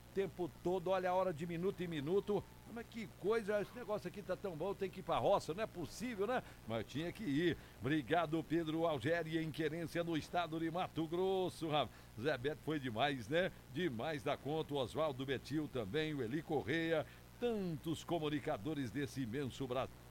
tempo todo, olha a hora de minuto em minuto. Mas que coisa, esse negócio aqui tá tão bom, tem que ir pra roça, não é possível, né? Mas tinha que ir. Obrigado, Pedro Algéria, em Querência, no estado de Mato Grosso, rapaz. Zé Beto foi demais, né? Demais da conta, o Oswaldo Betil também, o Eli Correia, tantos comunicadores desse imenso Brasil.